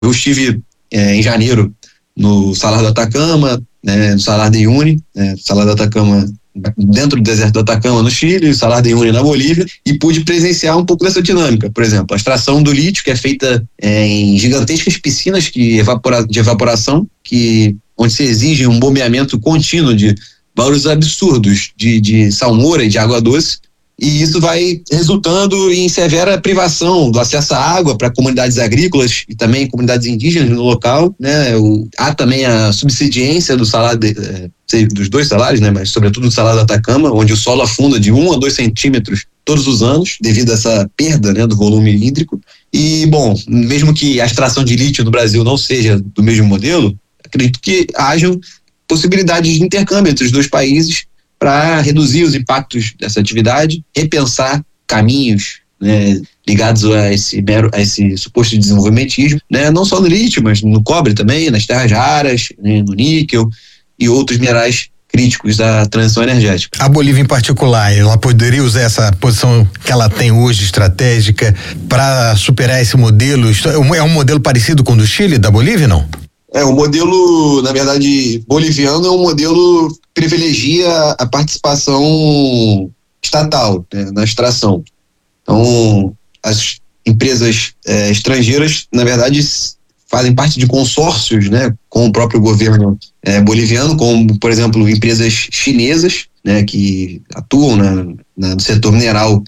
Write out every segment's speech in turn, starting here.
Eu estive em janeiro no Salar do Atacama, né, no Salar de Uyuni, né, Salar do Atacama dentro do deserto do Atacama no Chile, o Salar de Uyuni na Bolívia, e pude presenciar um pouco dessa dinâmica. Por exemplo, a extração do lítio, que é feita em gigantescas piscinas de evaporação, onde se exige um bombeamento contínuo de valores absurdos de salmoura e de água doce, e isso vai resultando em severa privação do acesso à água para comunidades agrícolas e também comunidades indígenas no local, né? Há também a subsidência do salário dos dois salários, né? Mas sobretudo do Salar do Atacama, onde o solo afunda de 1 a 2 centímetros todos os anos devido a essa perda, né, do volume hídrico. E, bom, mesmo que a extração de lítio no Brasil não seja do mesmo modelo, acredito que hajam possibilidades de intercâmbio entre os dois países para reduzir os impactos dessa atividade, repensar caminhos, né, ligados a esse suposto desenvolvimentismo, né, não só no lítio, mas no cobre também, nas terras raras, né, no níquel e outros minerais críticos da transição energética. A Bolívia em particular, ela poderia usar essa posição que ela tem hoje estratégica para superar esse modelo? É um modelo parecido com o do Chile, da Bolívia, não? O modelo, na verdade, boliviano é um modelo que privilegia a participação estatal, né, na extração. Então, as empresas estrangeiras, na verdade, fazem parte de consórcios, né, com o próprio governo boliviano, como, por exemplo, empresas chinesas, né, que atuam no setor mineral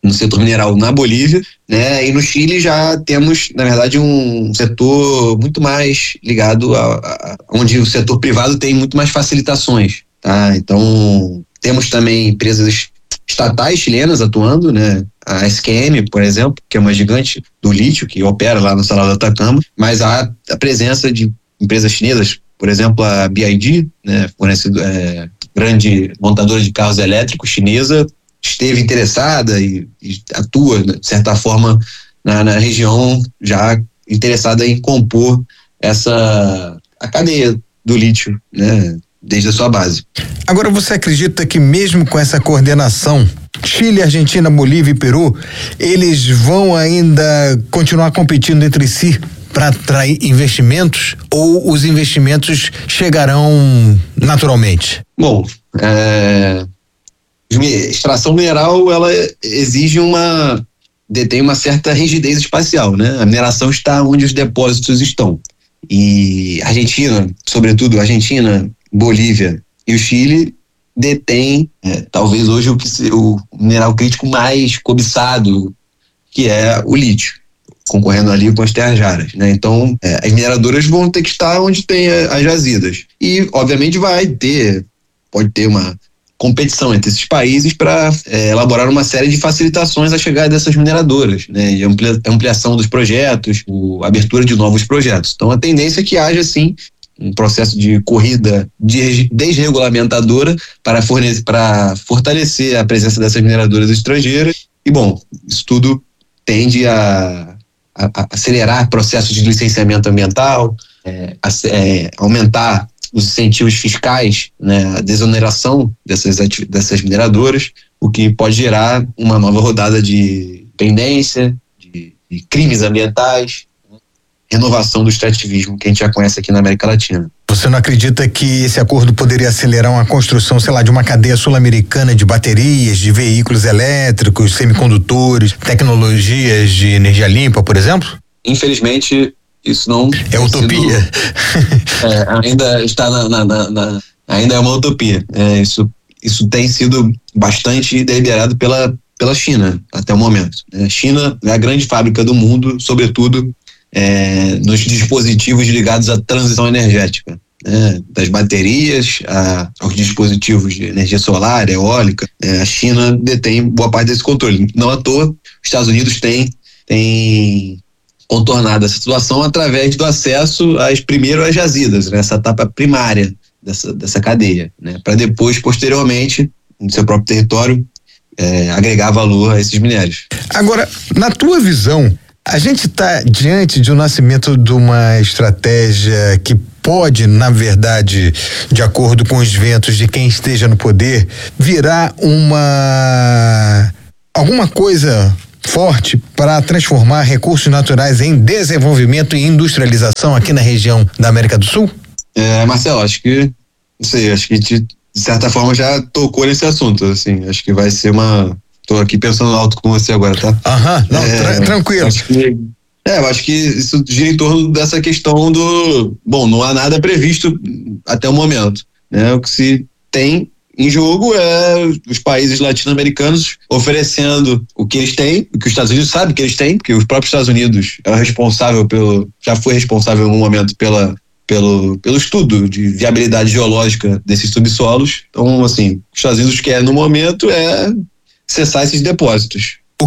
na Bolívia, né? E no Chile já temos, na verdade, um setor muito mais ligado onde o setor privado tem muito mais facilitações, tá? Então, temos também empresas estatais chilenas atuando, né? A SQM, por exemplo, que é uma gigante do lítio, que opera lá no Salar do Atacama, mas há a presença de empresas chinesas, por exemplo, a BYD, né? Grande montadora de carros elétricos chinesa, esteve interessada e atua, de certa forma, na região, já interessada em compor a cadeia do lítio, né, desde a sua base. Agora, você acredita que mesmo com essa coordenação, Chile, Argentina, Bolívia e Peru, eles vão ainda continuar competindo entre si para atrair investimentos, ou os investimentos chegarão naturalmente? Bom, extração mineral, ela detém uma certa rigidez espacial, né? A mineração está onde os depósitos estão. E sobretudo Argentina, Bolívia e o Chile detêm, talvez hoje o mineral crítico mais cobiçado, que é o lítio, concorrendo ali com as terras raras, né? Então, as mineradoras vão ter que estar onde tem as jazidas. E, obviamente, pode ter uma competição entre esses países para elaborar uma série de facilitações à chegada dessas mineradoras, né, e ampliação dos projetos, abertura de novos projetos. Então, a tendência é que haja, sim, um processo de corrida desregulamentadora para fortalecer a presença dessas mineradoras estrangeiras. E, bom, isso tudo tende a acelerar processos de licenciamento ambiental, aumentar os incentivos fiscais, né, a desoneração dessas mineradoras, o que pode gerar uma nova rodada de pendência, de crimes ambientais, renovação do extrativismo que a gente já conhece aqui na América Latina. Você não acredita que esse acordo poderia acelerar uma construção, sei lá, de uma cadeia sul-americana de baterias, de veículos elétricos, semicondutores, tecnologias de energia limpa, por exemplo? Infelizmente, isso não é utopia. Ainda está ainda é uma utopia. Isso tem sido bastante deliberado pela China até o momento. A China é a grande fábrica do mundo, sobretudo nos dispositivos ligados à transição energética, né? Das baterias aos dispositivos de energia solar, eólica. A China detém boa parte desse controle. Não à toa, os Estados Unidos têm contornado essa situação através do acesso primeiro às jazidas, né? Essa etapa primária dessa cadeia, né? Para depois, posteriormente, no seu próprio território, agregar valor a esses minérios. Agora, na tua visão, a gente está diante de um nascimento de uma estratégia que pode, na verdade, de acordo com os ventos de quem esteja no poder, virar alguma coisa forte para transformar recursos naturais em desenvolvimento e industrialização aqui na região da América do Sul? Marcelo, acho que de certa forma já tocou nesse assunto, assim, acho que vai ser tô aqui pensando alto com você agora, tá? Tranquilo. Eu acho que isso gira em torno dessa questão não há nada previsto até o momento, né? O que se tem em jogo é os países latino-americanos oferecendo o que eles têm, o que os Estados Unidos sabem que eles têm, porque os próprios Estados Unidos já foi responsável em algum momento pelo estudo de viabilidade geológica desses subsolos. Então, assim, os Estados Unidos querem no momento é cessar esses depósitos. O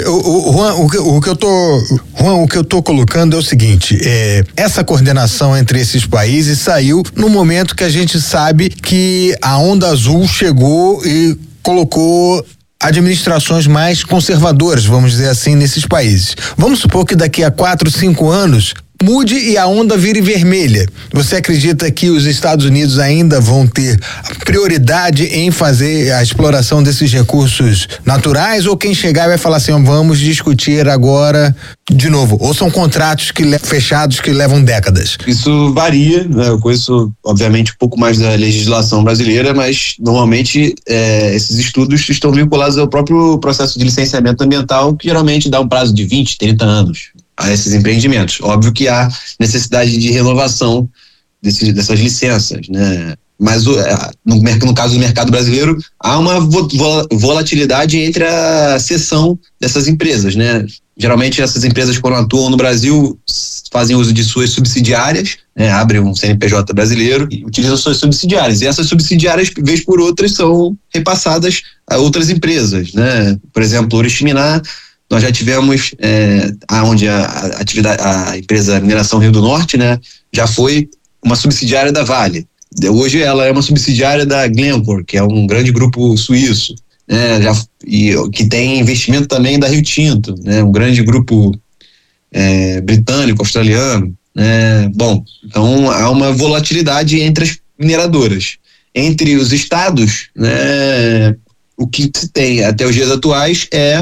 que eu tô colocando é o seguinte, essa coordenação entre esses países saiu no momento que a gente sabe que a onda azul chegou e colocou administrações mais conservadoras, vamos dizer assim, nesses países. Vamos supor que daqui a 4, 5 anos mude e a onda vire vermelha. Você acredita que os Estados Unidos ainda vão ter prioridade em fazer a exploração desses recursos naturais, ou quem chegar vai falar assim, vamos discutir agora de novo? Ou são contratos fechados que levam décadas? Isso varia, né? Eu conheço obviamente um pouco mais da legislação brasileira, mas normalmente esses estudos estão vinculados ao próprio processo de licenciamento ambiental, que geralmente dá um prazo de 20, 30 anos a esses empreendimentos. Óbvio que há necessidade de renovação dessas licenças, né? Mas no caso do mercado brasileiro, há uma volatilidade entre a cessão dessas empresas, né? Geralmente essas empresas, quando atuam no Brasil, fazem uso de suas subsidiárias, né? Abrem um CNPJ brasileiro e utilizam suas subsidiárias. E essas subsidiárias, vez por outra, são repassadas a outras empresas, né? Por exemplo, Oriximiná, nós já tivemos onde a empresa Mineração Rio do Norte, né, já foi uma subsidiária da Vale. Hoje ela é uma subsidiária da Glencore, que é um grande grupo suíço, né, que tem investimento também da Rio Tinto, né, um grande grupo britânico, australiano. Né. Bom, então há uma volatilidade entre as mineradoras. Entre os estados, né, o que se tem até os dias atuais é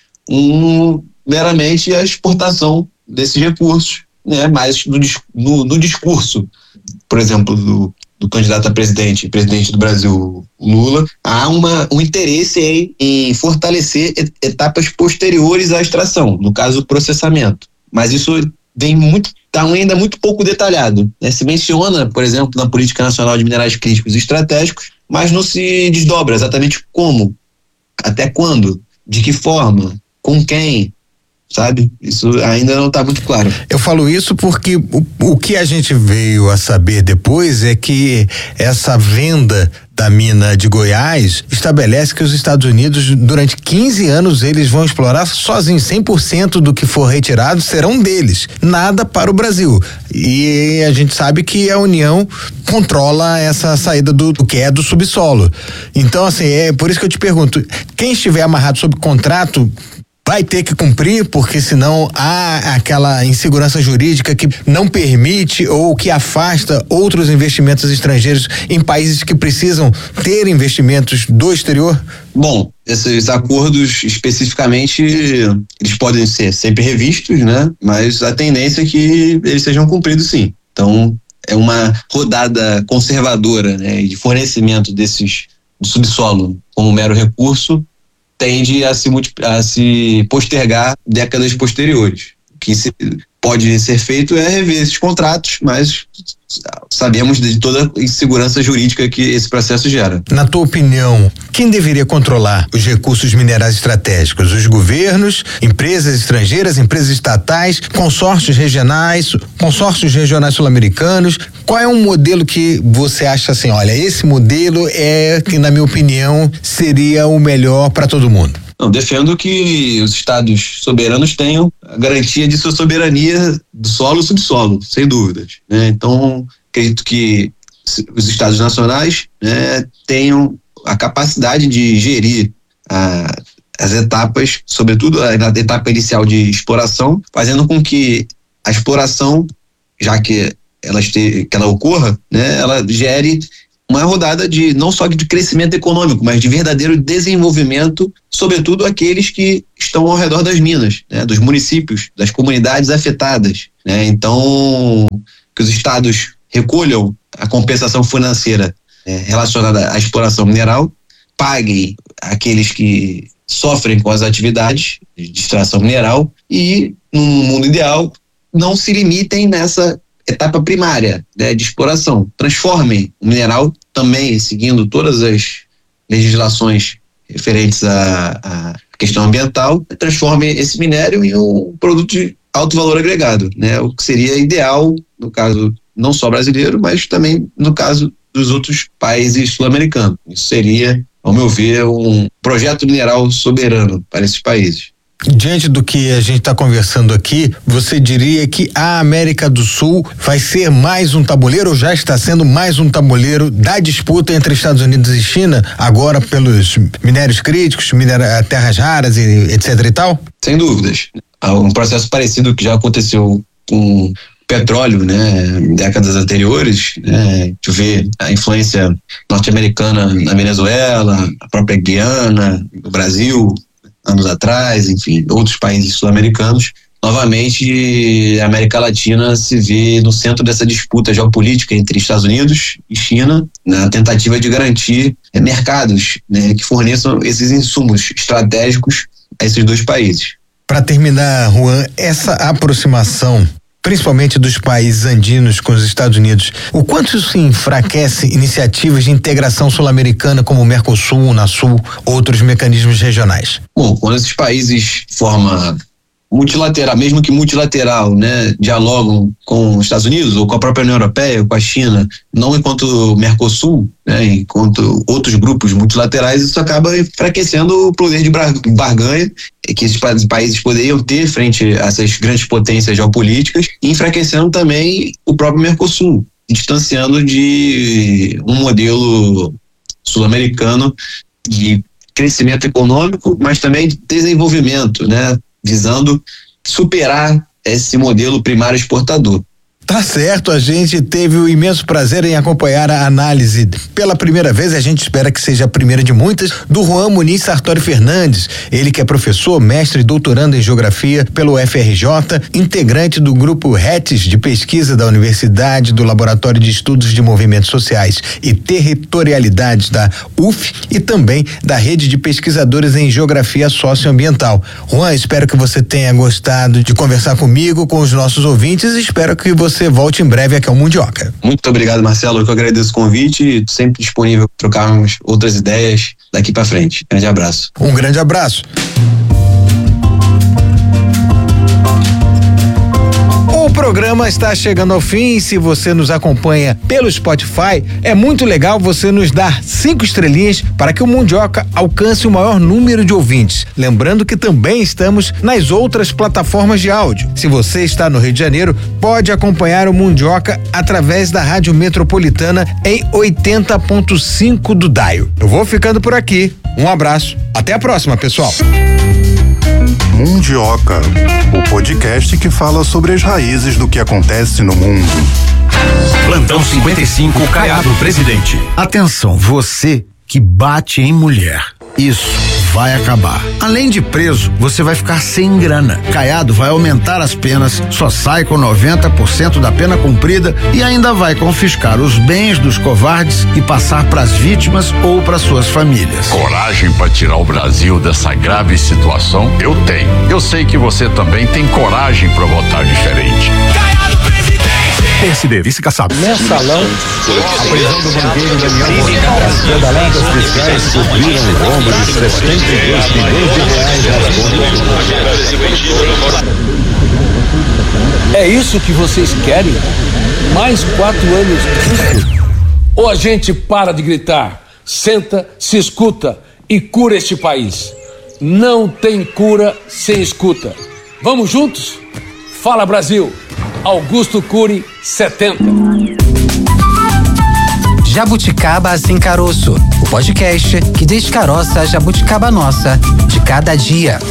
meramente a exportação desses recursos, né? Mas no discurso, por exemplo, do candidato a presidente do Brasil, Lula, há um interesse em fortalecer etapas posteriores à extração, no caso, o processamento. Mas isso está ainda muito pouco detalhado, né? Se menciona, por exemplo, na Política Nacional de Minerais Críticos e Estratégicos, mas não se desdobra exatamente como, até quando, de que forma, com quem, sabe? Isso ainda não está muito claro. Eu falo isso porque o que a gente veio a saber depois é que essa venda da mina de Goiás estabelece que os Estados Unidos, durante 15 anos, eles vão explorar sozinhos, 100% do que for retirado serão deles, nada para o Brasil. E a gente sabe que a União controla essa saída do que é do subsolo. Então, assim, é por isso que eu te pergunto, quem estiver amarrado sob contrato vai ter que cumprir, porque senão há aquela insegurança jurídica que não permite ou que afasta outros investimentos estrangeiros em países que precisam ter investimentos do exterior? Bom, esses acordos especificamente, eles podem ser sempre revistos, né? Mas a tendência é que eles sejam cumpridos, sim. Então, é uma rodada conservadora, né, de fornecimento do subsolo como mero recurso, tende a se postergar décadas posteriores. O que pode ser feito é rever esses contratos, mas sabemos de toda a insegurança jurídica que esse processo gera. Na tua opinião, quem deveria controlar os recursos minerais estratégicos? Os governos, empresas estrangeiras, empresas estatais, consórcios regionais sul-americanos? Qual é um modelo que você acha assim, olha, esse modelo é que, na minha opinião, seria o melhor para todo mundo? Não, defendo que os estados soberanos tenham a garantia de sua soberania do solo e subsolo, sem dúvidas, né? Então, acredito que os estados nacionais, né, tenham a capacidade de gerir as etapas, sobretudo a etapa inicial de exploração, fazendo com que a exploração, já que ela ocorra, né, ela gere uma rodada de não só de crescimento econômico, mas de verdadeiro desenvolvimento, sobretudo aqueles que estão ao redor das minas, né, dos municípios, das comunidades afetadas, né? Então, que os estados recolham a compensação financeira relacionada à exploração mineral, paguem aqueles que sofrem com as atividades de extração mineral e, no mundo ideal, não se limitem nessa etapa primária, né, de exploração. Transformem o mineral também, seguindo todas as legislações referentes à questão ambiental, transformem esse minério em um produto de alto valor agregado, né, o que seria ideal, no caso não só brasileiro, mas também no caso dos outros países sul-americanos. Isso seria, ao meu ver, um projeto mineral soberano para esses países. Diante do que a gente está conversando aqui, você diria que a América do Sul vai ser mais um tabuleiro, ou já está sendo mais um tabuleiro da disputa entre Estados Unidos e China, agora pelos minérios críticos, terras raras e etc e tal? Sem dúvidas. Há um processo parecido que já aconteceu com petróleo, né, em décadas anteriores, né, a gente vê a influência norte-americana na Venezuela, a própria Guiana, o Brasil, anos atrás, enfim, outros países sul-americanos. Novamente, a América Latina se vê no centro dessa disputa geopolítica entre Estados Unidos e China, na tentativa de garantir mercados, né, que forneçam esses insumos estratégicos a esses dois países. Para terminar, Juan, essa aproximação, principalmente dos países andinos com os Estados Unidos, o quanto isso enfraquece iniciativas de integração sul-americana como o Mercosul, Unasul, outros mecanismos regionais? Bom, quando esses países formam multilateral, mesmo que multilateral, né, dialogam com os Estados Unidos ou com a própria União Europeia, com a China, não enquanto Mercosul, né, enquanto outros grupos multilaterais, isso acaba enfraquecendo o poder de barganha que esses países poderiam ter frente a essas grandes potências geopolíticas, e enfraquecendo também o próprio Mercosul, distanciando de um modelo sul-americano de crescimento econômico, mas também de desenvolvimento, né, visando superar esse modelo primário exportador. Tá certo, a gente teve o imenso prazer em acompanhar a análise pela primeira vez, a gente espera que seja a primeira de muitas, do Juan Muniz Sartori Fernandes, ele que é professor, mestre e doutorando em geografia pelo FRJ, integrante do grupo RETES de pesquisa da Universidade, do Laboratório de Estudos de Movimentos Sociais e Territorialidades da UF e também da Rede de Pesquisadores em Geografia Socioambiental. Juan, espero que você tenha gostado de conversar comigo, com os nossos ouvintes, e espero que você volte em breve aqui ao Mundioca. Muito obrigado, Marcelo, eu agradeço o convite e sempre disponível para trocarmos outras ideias daqui para frente. Grande abraço. Um grande abraço. O programa está chegando ao fim e se você nos acompanha pelo Spotify, é muito legal você nos dar 5 estrelinhas para que o Mundioca alcance o maior número de ouvintes. Lembrando que também estamos nas outras plataformas de áudio. Se você está no Rio de Janeiro, pode acompanhar o Mundioca através da Rádio Metropolitana em 80.5 do dial. Eu vou ficando por aqui. Um abraço. Até a próxima, pessoal. Mundioca, o podcast que fala sobre as raízes do que acontece no mundo. Plantão 55, Caiado, presidente. Atenção, você que bate em mulher. Isso vai acabar. Além de preso, você vai ficar sem grana. Caiado vai aumentar as penas, só sai com 90% da pena cumprida e ainda vai confiscar os bens dos covardes e passar para as vítimas ou para suas famílias. Coragem para tirar o Brasil dessa grave situação? Eu tenho. Eu sei que você também tem coragem para votar diferente. Caiado, presidente! PSD, vice-caçado. Mensalão, a prisão do banqueiro Daniel Moscada. Pedaladas fiscais cobriram o rombo de 72 milhões de reais nas contas. É isso que vocês querem? Mais 4 anos disso? Ou a gente para de gritar, senta, se escuta e cura este país? Não tem cura sem escuta. Vamos juntos? Fala, Brasil! Augusto Cury, 70. Jabuticaba Sem Caroço, o podcast que descaroça a jabuticaba nossa de cada dia.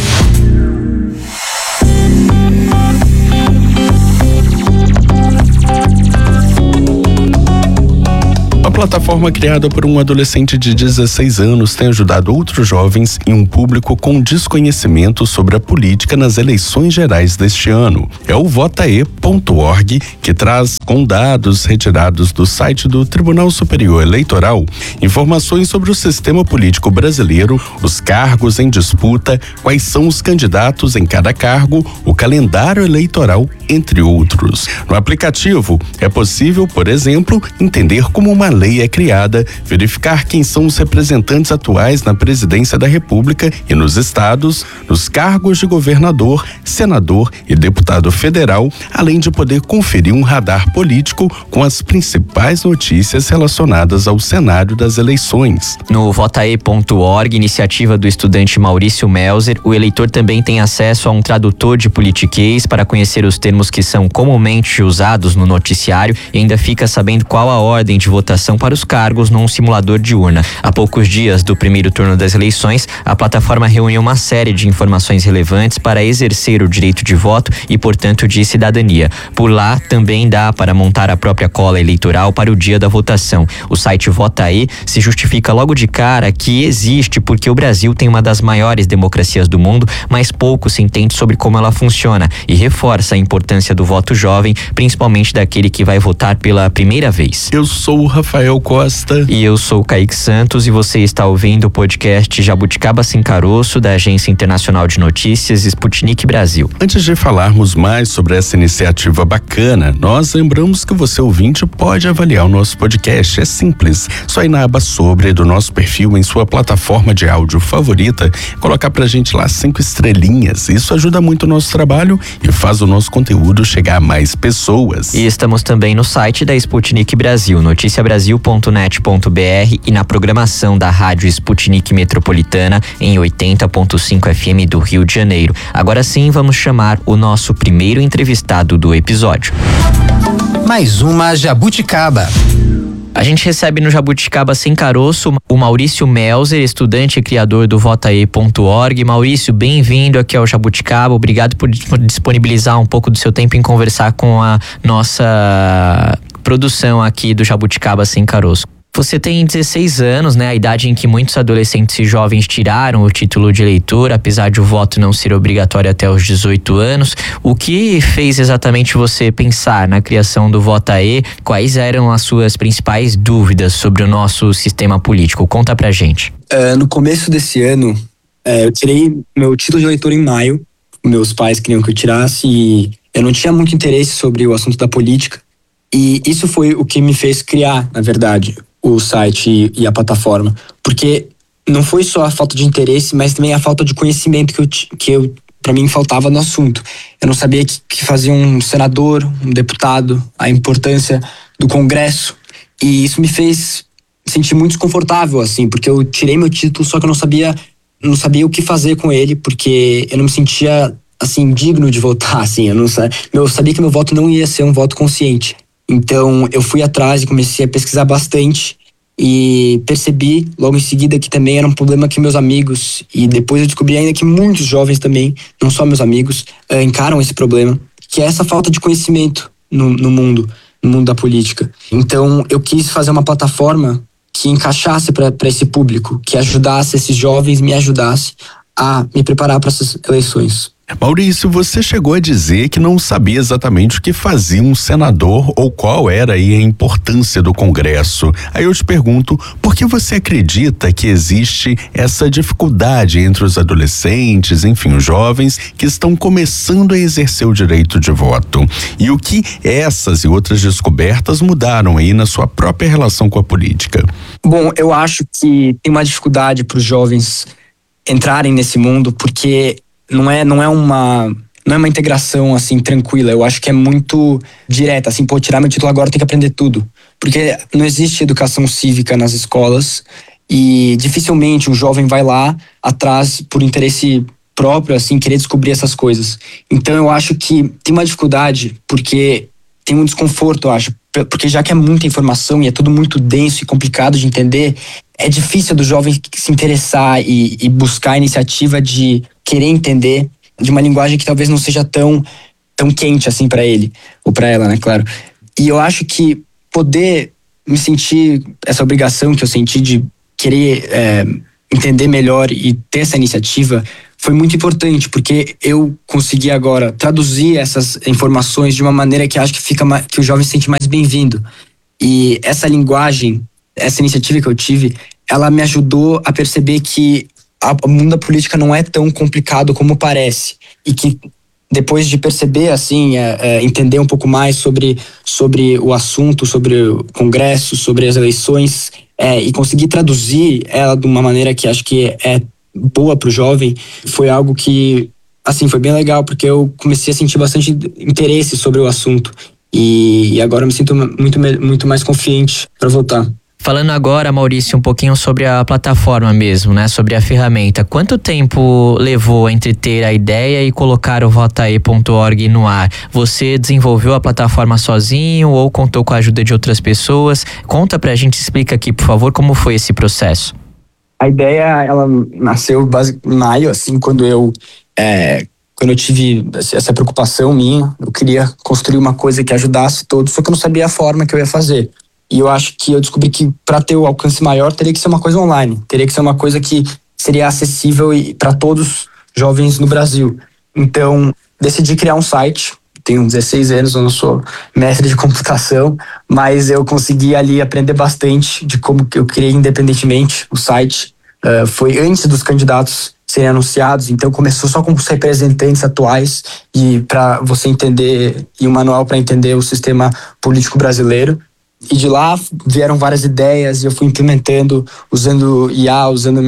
plataforma criada por um adolescente de 16 anos tem ajudado outros jovens e um público com desconhecimento sobre a política nas eleições gerais deste ano. É o votae.org, que traz, com dados retirados do site do Tribunal Superior Eleitoral, informações sobre o sistema político brasileiro, os cargos em disputa, quais são os candidatos em cada cargo, o calendário eleitoral, entre outros. No aplicativo, é possível, por exemplo, entender como uma lei é criada, verificar quem são os representantes atuais na presidência da República e nos estados, nos cargos de governador, senador e deputado federal, além de poder conferir um radar político com as principais notícias relacionadas ao cenário das eleições. No votae.org, iniciativa do estudante Maurício Melzer, o eleitor também tem acesso a um tradutor de politiquês para conhecer os termos que são comumente usados no noticiário e ainda fica sabendo qual a ordem de votação para os cargos num simulador de urna. Há poucos dias do primeiro turno das eleições, a plataforma reuniu uma série de informações relevantes para exercer o direito de voto e, portanto, de cidadania. Por lá, também dá para montar a própria cola eleitoral para o dia da votação. O site Votae se justifica logo de cara que existe porque o Brasil tem uma das maiores democracias do mundo, mas pouco se entende sobre como ela funciona e reforça a importância do voto jovem, principalmente daquele que vai votar pela primeira vez. Eu sou o Rafael Costa. E eu sou o Kaique Santos e você está ouvindo o podcast Jabuticaba Sem Caroço, da Agência Internacional de Notícias Sputnik Brasil. Antes de falarmos mais sobre essa iniciativa bacana, nós lembramos que você, ouvinte, pode avaliar o nosso podcast. É simples, só ir na aba Sobre do nosso perfil em sua plataforma de áudio favorita, colocar pra gente lá 5 estrelinhas. Isso ajuda muito o nosso trabalho e faz o nosso conteúdo chegar a mais pessoas. E estamos também no site da Sputnik Brasil, noticiabrasil.net.br, e na programação da Rádio Sputnik Metropolitana em 80.5 FM do Rio de Janeiro. Agora sim, vamos chamar o nosso primeiro entrevistado do episódio. Mais uma Jabuticaba. A gente recebe no Jabuticaba Sem Caroço o Maurício Melzer, estudante e criador do votae.org. Maurício, bem-vindo aqui ao Jabuticaba. Obrigado por disponibilizar um pouco do seu tempo em conversar com a nossa produção aqui do Jabuticaba Sem Caroço. Você tem 16 anos, né? A idade em que muitos adolescentes e jovens tiraram o título de eleitor, apesar de o voto não ser obrigatório até os 18 anos. O que fez exatamente você pensar na criação do Votae? Quais eram as suas principais dúvidas sobre o nosso sistema político? Conta pra gente. No começo desse ano, eu tirei meu título de eleitor em maio. Meus pais queriam que eu tirasse e eu não tinha muito interesse sobre o assunto da política. E isso foi o que me fez criar, na verdade, o site e a plataforma, porque não foi só a falta de interesse, mas também a falta de conhecimento que para mim faltava no assunto. Eu não sabia que fazia um senador, um deputado, a importância do Congresso, e isso me fez sentir muito desconfortável, assim, porque eu tirei meu título, só que eu não sabia o que fazer com ele, porque eu não me sentia, assim, digno de votar, assim, eu sabia que meu voto não ia ser um voto consciente. Então eu fui atrás e comecei a pesquisar bastante e percebi logo em seguida que também era um problema que meus amigos, e depois eu descobri ainda que muitos jovens também, não só meus amigos, encaram esse problema, que é essa falta de conhecimento no mundo da política. Então eu quis fazer uma plataforma que encaixasse para esse público, que ajudasse esses jovens, me ajudasse a me preparar para essas eleições. Maurício, você chegou a dizer que não sabia exatamente o que fazia um senador ou qual era aí a importância do Congresso. Aí eu te pergunto, por que você acredita que existe essa dificuldade entre os adolescentes, enfim, os jovens que estão começando a exercer o direito de voto? E o que essas e outras descobertas mudaram aí na sua própria relação com a política? Bom, eu acho que tem uma dificuldade para os jovens entrarem nesse mundo, porque não é uma integração assim tranquila. Eu acho que é muito direta, assim, tirar meu título agora, tem que aprender tudo, porque não existe educação cívica nas escolas e dificilmente um jovem vai lá atrás por interesse próprio, assim, querer descobrir essas coisas. Então eu acho que tem uma dificuldade, porque tem um desconforto, eu acho, porque já que é muita informação e é tudo muito denso e complicado de entender, é difícil do jovem se interessar e buscar a iniciativa de querer entender de uma linguagem que talvez não seja tão quente assim para ele, ou para ela, né, claro. E eu acho que poder me senti, essa obrigação que eu senti de querer entender melhor e ter essa iniciativa foi muito importante, porque eu consegui agora traduzir essas informações de uma maneira que acho que o jovem se sente mais bem-vindo. E essa linguagem, essa iniciativa que eu tive, ela me ajudou a perceber que o mundo da política não é tão complicado como parece. E que depois de perceber, assim, entender um pouco mais sobre o assunto, sobre o Congresso, sobre as eleições, e conseguir traduzir ela de uma maneira que acho que é boa para o jovem, foi algo que, assim, foi bem legal, porque eu comecei a sentir bastante interesse sobre o assunto. E agora eu me sinto muito mais confiante para votar. Falando agora, Maurício, um pouquinho sobre a plataforma mesmo, né? Sobre a ferramenta. Quanto tempo levou entre ter a ideia e colocar o votae.org no ar? Você desenvolveu a plataforma sozinho ou contou com a ajuda de outras pessoas? Conta pra gente, explica aqui, por favor, como foi esse processo. A ideia, ela nasceu em maio, assim, quando eu tive essa preocupação minha. Eu queria construir uma coisa que ajudasse todos, só que eu não sabia a forma que eu ia fazer. E eu acho que eu descobri que para ter o alcance maior teria que ser uma coisa online, teria que ser uma coisa que seria acessível para todos os jovens no Brasil. Então, decidi criar um site. Tenho 16 anos, eu não sou mestre de computação, mas eu consegui ali aprender bastante de como que eu criei independentemente o site. Foi antes dos candidatos serem anunciados, então começou só com os representantes atuais e para você entender, e um manual para entender o sistema político brasileiro. E de lá vieram várias ideias e eu fui implementando, usando IA, usando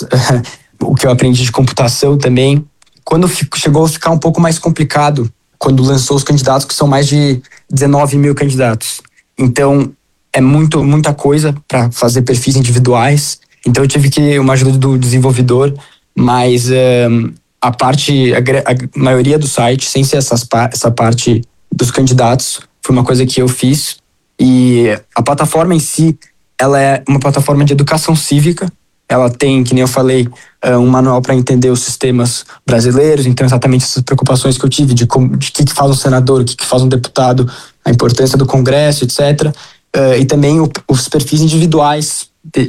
o que eu aprendi de computação também. Quando chegou a ficar um pouco mais complicado, quando lançou os candidatos, que são mais de 19 mil candidatos. Então, é muita coisa para fazer perfis individuais. Então, eu tive que uma ajuda do desenvolvedor, mas a maioria do site, sem ser essa parte dos candidatos, foi uma coisa que eu fiz. E a plataforma em si, ela é uma plataforma de educação cívica. Ela tem, que nem eu falei, um manual para entender os sistemas brasileiros. Então, exatamente essas preocupações que eu tive de que faz um senador, o que faz um deputado, a importância do Congresso, etc. E também os perfis individuais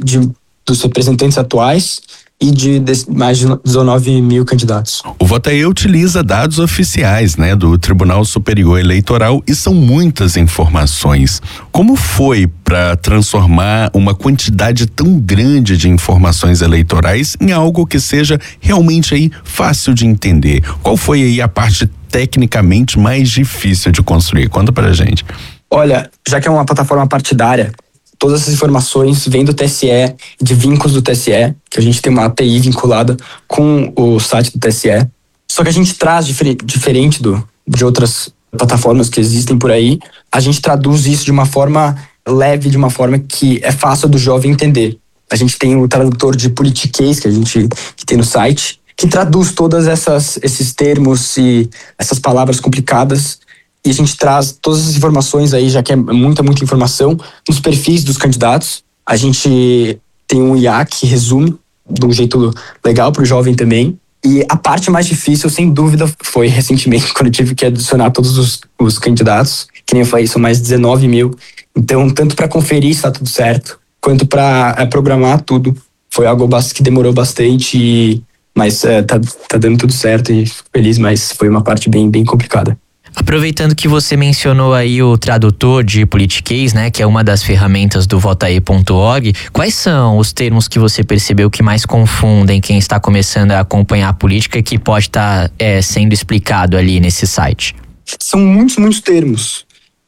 dos representantes atuais e de mais de 19 mil candidatos. O Votae utiliza dados oficiais, né, do Tribunal Superior Eleitoral e são muitas informações. Como foi para transformar uma quantidade tão grande de informações eleitorais em algo que seja realmente aí fácil de entender? Qual foi aí a parte tecnicamente mais difícil de construir? Conta pra gente. Olha, já que é uma plataforma partidária, todas essas informações vêm do TSE, de vínculos do TSE, que a gente tem uma API vinculada com o site do TSE. Só que a gente traz, diferente de outras plataformas que existem por aí, a gente traduz isso de uma forma leve, de uma forma que é fácil do jovem entender. A gente tem o tradutor de politiquês que tem no site, que traduz todos esses termos e essas palavras complicadas. E a gente traz todas as informações aí, já que é muita informação, nos perfis dos candidatos. A gente tem um IA que resume de um jeito legal para o jovem também. E a parte mais difícil, sem dúvida, foi recentemente, quando eu tive que adicionar todos os candidatos. Que nem eu falei, são mais de 19 mil. Então, tanto para conferir se está tudo certo, quanto para programar tudo. Foi algo que demorou bastante, mas tá dando tudo certo e fico feliz, mas foi uma parte bem, bem complicada. Aproveitando que você mencionou aí o tradutor de politiquês, né, que é uma das ferramentas do votae.org, quais são os termos que você percebeu que mais confundem quem está começando a acompanhar a política que pode estar sendo explicado ali nesse site? São muitos termos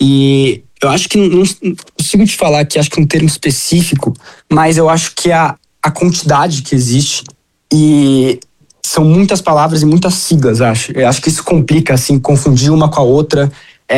e eu acho que não consigo te falar que acho que um termo específico, mas eu acho que a quantidade que existe e são muitas palavras e muitas siglas, acho. Eu acho que isso complica, assim, confundir uma com a outra.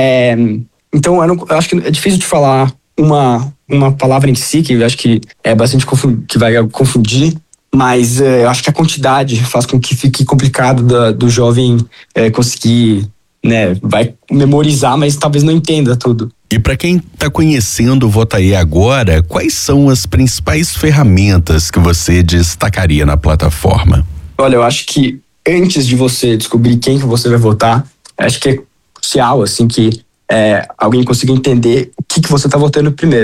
Então, eu acho que é difícil de falar uma palavra em si, que eu acho que é bastante que vai confundir, mas eu acho que a quantidade faz com que fique complicado do jovem conseguir, né, vai memorizar, mas talvez não entenda tudo. E para quem está conhecendo o Votae agora, quais são as principais ferramentas que você destacaria na plataforma? Olha, eu acho que antes de você descobrir quem que você vai votar, acho que é crucial, assim, que alguém consiga entender o que você está votando primeiro.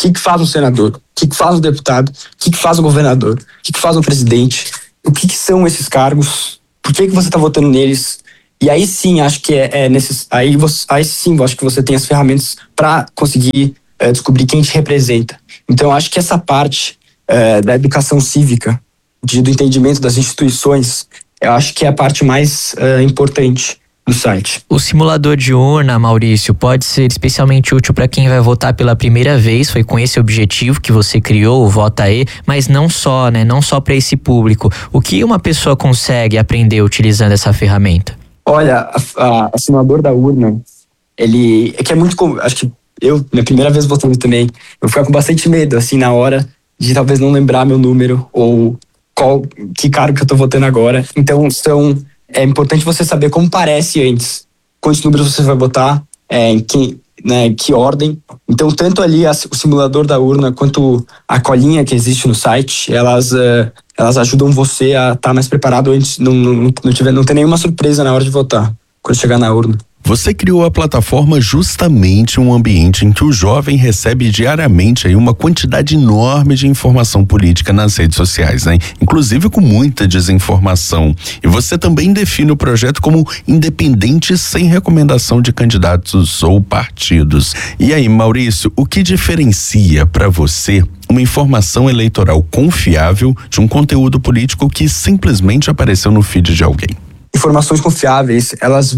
que faz um senador, o que faz um deputado, o que faz um governador, o que faz um presidente, o que são esses cargos, por que você está votando neles. E aí sim, acho que aí sim, acho que você tem as ferramentas para conseguir descobrir quem te representa. Então, acho que essa parte da educação cívica, do entendimento das instituições, eu acho que é a parte mais importante do site. O simulador de urna, Maurício, pode ser especialmente útil para quem vai votar pela primeira vez. Foi com esse objetivo que você criou o Votaê, mas não só, né? Não só para esse público. O que uma pessoa consegue aprender utilizando essa ferramenta? Olha, o simulador da urna, ele é que é muito comum. Acho que minha primeira vez votando também, eu ficava com bastante medo, assim, na hora de talvez não lembrar meu número ou que cargo que eu tô votando agora. Então, é importante você saber como parece antes, quantos números você vai botar, em que ordem. Então, tanto ali o simulador da urna quanto a colinha que existe no site, elas ajudam você a estar mais preparado antes, não ter nenhuma surpresa na hora de votar, quando chegar na urna. Você criou a plataforma justamente um ambiente em que o jovem recebe diariamente aí uma quantidade enorme de informação política nas redes sociais, né? Inclusive com muita desinformação. E você também define o projeto como independente, sem recomendação de candidatos ou partidos. E aí, Maurício, o que diferencia para você uma informação eleitoral confiável de um conteúdo político que simplesmente apareceu no feed de alguém? Informações confiáveis, elas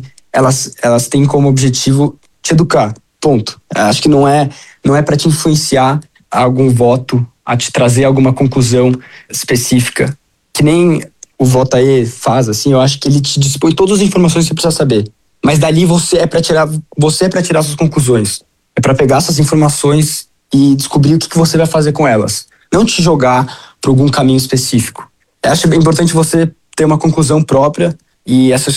têm como objetivo te educar, ponto. Acho que não é para te influenciar a algum voto, a te trazer alguma conclusão específica. Que nem o Votaê faz, assim, eu acho que ele te dispõe todas as informações que você precisa saber. Mas dali você é para tirar suas conclusões. É para pegar essas informações e descobrir o que você vai fazer com elas. Não te jogar para algum caminho específico. Eu acho bem importante você ter uma conclusão própria e essas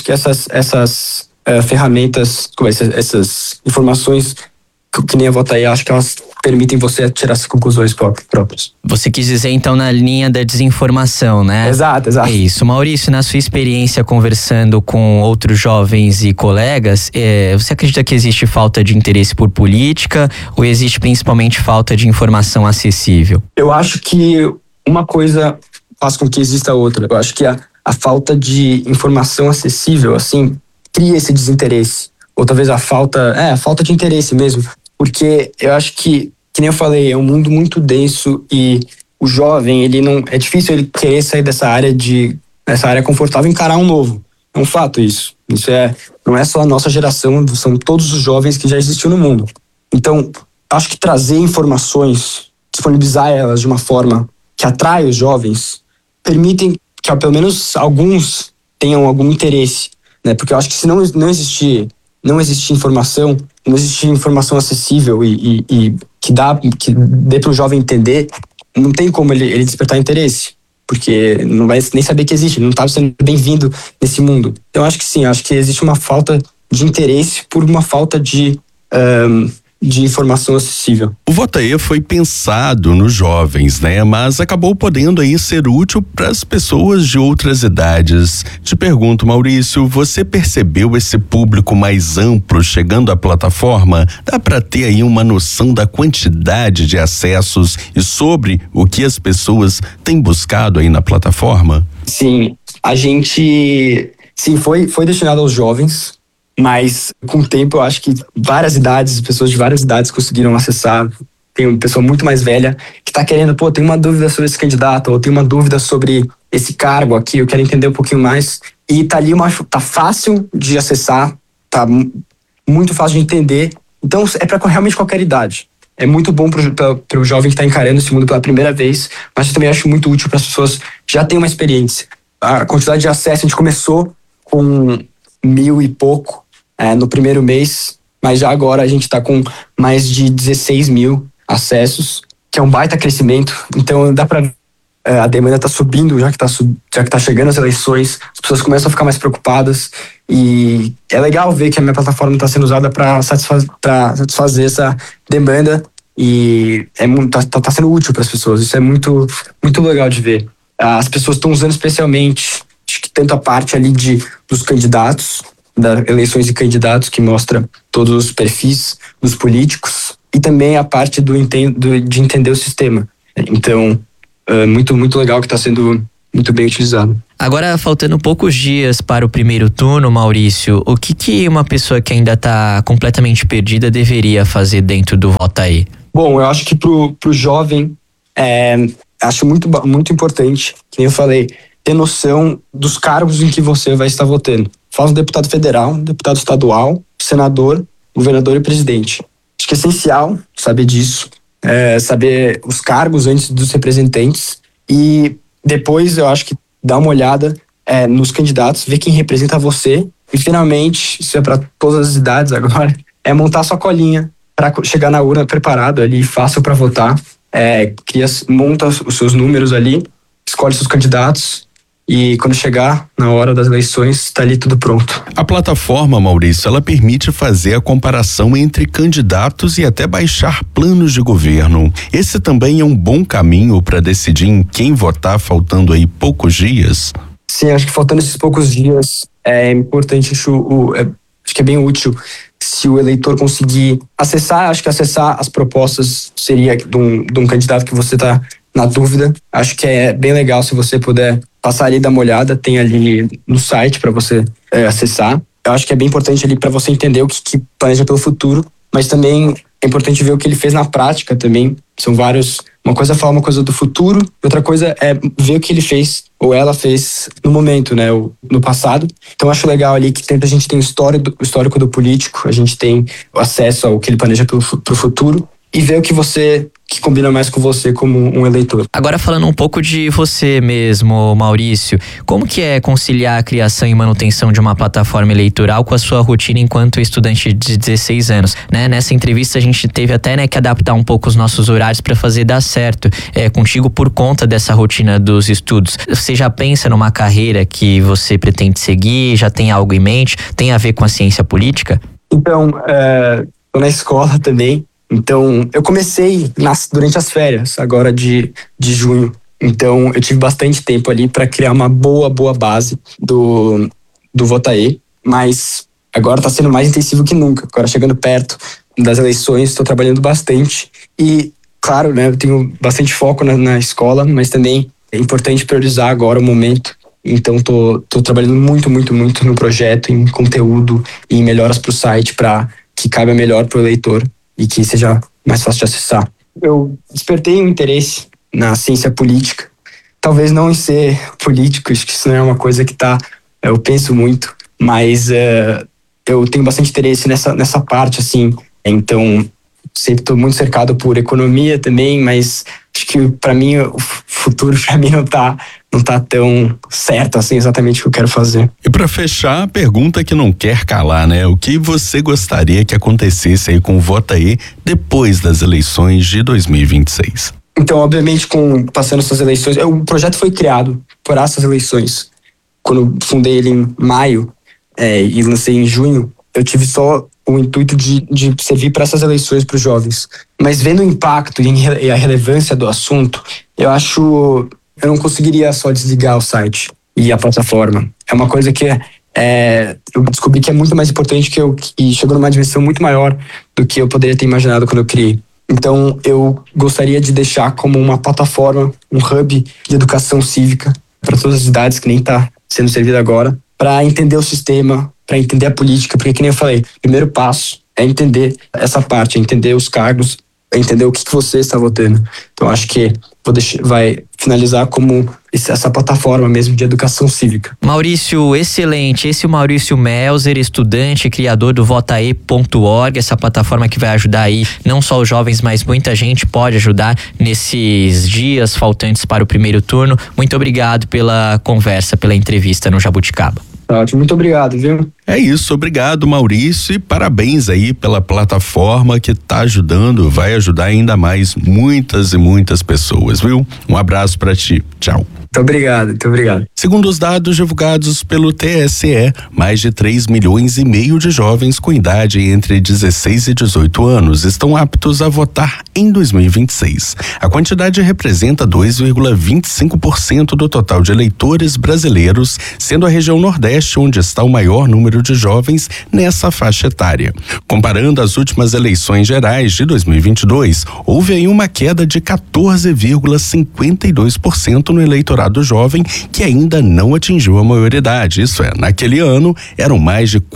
ferramentas, essas informações que nem a Votaê, acho que elas permitem você tirar essas conclusões próprias. Você quis dizer então na linha da desinformação, né? Exato. É isso. Maurício, na sua experiência conversando com outros jovens e colegas, você acredita que existe falta de interesse por política ou existe principalmente falta de informação acessível? Eu acho que uma coisa faz com que exista outra. Eu acho que a falta de informação acessível, assim, cria esse desinteresse. Ou talvez a falta de interesse mesmo. Porque eu acho que nem eu falei, é um mundo muito denso e o jovem, é difícil ele querer sair dessa área confortável e encarar um novo. É um fato isso. Isso não é só a nossa geração, são todos os jovens que já existiam no mundo. Então, acho que trazer informações, disponibilizar elas de uma forma que atrai os jovens, permitem que pelo menos alguns tenham algum interesse, né? Porque eu acho que se não existir informação, não existe informação acessível e que dê para o jovem entender, não tem como ele despertar interesse, porque não vai nem saber que existe, ele não está sendo bem-vindo nesse mundo. Então acho que sim, acho que existe uma falta de interesse por uma falta de informação acessível. O Votaê foi pensado nos jovens, né? Mas acabou podendo aí ser útil para as pessoas de outras idades. Te pergunto, Maurício, você percebeu esse público mais amplo chegando à plataforma? Dá para ter aí uma noção da quantidade de acessos e sobre o que as pessoas têm buscado aí na plataforma? Sim, foi destinado aos jovens. Mas, com o tempo, eu acho que pessoas de várias idades conseguiram acessar. Tem uma pessoa muito mais velha que está querendo, tem uma dúvida sobre esse candidato, ou tem uma dúvida sobre esse cargo aqui, eu quero entender um pouquinho mais. E tá ali, tá fácil de acessar, tá muito fácil de entender. Então, é para realmente qualquer idade. É muito bom pro jovem que está encarando esse mundo pela primeira vez, mas eu também acho muito útil para as pessoas que já têm uma experiência. A quantidade de acesso, a gente começou com 1.000 e pouco, no primeiro mês, mas já agora a gente está com mais de 16 mil acessos, que é um baita crescimento. Então dá para a demanda está subindo, já que tá chegando as eleições, as pessoas começam a ficar mais preocupadas e é legal ver que a minha plataforma está sendo usada para satisfazer essa demanda e tá sendo útil para as pessoas. Isso é muito, muito legal de ver. As pessoas estão usando especialmente, acho que tanto a parte ali dos candidatos, das eleições de candidatos, que mostra todos os perfis dos políticos, e também a parte de entender o sistema. Então, muito legal, que está sendo muito bem utilizado. Agora, faltando poucos dias para o primeiro turno, Maurício, o que uma pessoa que ainda está completamente perdida deveria fazer dentro do Vota Aí? Bom, eu acho que pro jovem, acho muito importante, que eu falei, ter noção dos cargos em que você vai estar votando. Fala um deputado federal, um deputado estadual, senador, governador e presidente. Acho que é essencial saber disso, saber os cargos antes dos representantes, e depois eu acho que dar uma olhada nos candidatos, ver quem representa você, e finalmente, isso é para todas as idades agora, é montar sua colinha para chegar na urna preparado ali, fácil para votar, monta os seus números ali, escolhe seus candidatos, e quando chegar na hora das eleições, está ali tudo pronto. A plataforma, Maurício, ela permite fazer a comparação entre candidatos e até baixar planos de governo. Esse também é um bom caminho para decidir em quem votar, faltando aí poucos dias? Sim, acho que faltando esses poucos dias é importante, acho que é bem útil se o eleitor conseguir acessar as propostas seria de um candidato que você está na dúvida. Acho que é bem legal se você puder passar ali, dar uma olhada, tem ali no site para você acessar. Eu acho que é bem importante ali para você entender o que planeja pelo futuro, mas também é importante ver o que ele fez na prática também. São vários, uma coisa é falar uma coisa do futuro, outra coisa é ver o que ele fez ou ela fez no momento, né, no passado. Então acho legal ali que a gente tem o histórico do político, a gente tem o acesso ao que ele planeja pro futuro, e ver o que combina mais com você como um eleitor. Agora, falando um pouco de você mesmo, Maurício, como que é conciliar a criação e manutenção de uma plataforma eleitoral com a sua rotina enquanto estudante de 16 anos? Né? Nessa entrevista a gente teve até que adaptar um pouco os nossos horários para fazer dar certo contigo por conta dessa rotina dos estudos. Você já pensa numa carreira que você pretende seguir? Já tem algo em mente? Tem a ver com a ciência política? Então, tô na escola também. Então, eu comecei durante as férias, agora de junho. Então, eu tive bastante tempo ali para criar uma boa base do Vota Aí. Mas agora está sendo mais intensivo que nunca. Agora, chegando perto das eleições, estou trabalhando bastante. E, claro, né, eu tenho bastante foco na escola, mas também é importante priorizar agora o momento. Então, tô trabalhando muito no projeto, em conteúdo e em melhoras para o site, para que caiba melhor para o eleitor e que seja mais fácil de acessar. Eu despertei um interesse na ciência política, talvez não em ser político, acho que isso não é uma coisa que eu penso muito, mas eu tenho bastante interesse nessa parte, assim. Então, sempre estou muito cercado por economia também, mas acho que para mim o futuro para mim não tá tão certo assim exatamente o que eu quero fazer. E para fechar, a pergunta que não quer calar, né? O que você gostaria que acontecesse aí com o Vota Aí depois das eleições de 2026? Então, obviamente, passando essas eleições, o projeto foi criado por essas eleições. Quando fundei ele em maio e lancei em junho, eu tive só o intuito de servir para essas eleições para os jovens. Mas vendo o impacto e a relevância do assunto, eu não conseguiria só desligar o site e a plataforma. É uma coisa que eu descobri que é muito mais importante e chegou numa dimensão muito maior do que eu poderia ter imaginado quando eu criei. Então, eu gostaria de deixar como uma plataforma, um hub de educação cívica para todas as idades, que nem está sendo servido agora, para entender o sistema, para entender a política, porque, que nem eu falei, o primeiro passo é entender essa parte, é entender os cargos, é entender o que você está votando. Então, acho que vai finalizar como essa plataforma mesmo de educação cívica. Maurício, excelente. Esse é o Maurício Melzer, estudante e criador do votae.org, essa plataforma que vai ajudar aí não só os jovens, mas muita gente pode ajudar nesses dias faltantes para o primeiro turno. Muito obrigado pela conversa, pela entrevista no Jabuticaba. Ótimo, muito obrigado, viu? É isso, obrigado, Maurício, e parabéns aí pela plataforma que tá ajudando, vai ajudar ainda mais muitas e muitas pessoas, viu? Um abraço pra ti, tchau. Muito obrigado. Segundo os dados divulgados pelo TSE, mais de 3,5 milhões de jovens com idade entre 16 e 18 anos estão aptos a votar em 2026. A quantidade representa 2,25% do total de eleitores brasileiros, sendo a região Nordeste onde está o maior número número de jovens nessa faixa etária. Comparando as últimas eleições gerais de 2022, houve aí uma queda de 14,52% no eleitorado jovem que ainda não atingiu a maioridade. Isso é, naquele ano eram mais de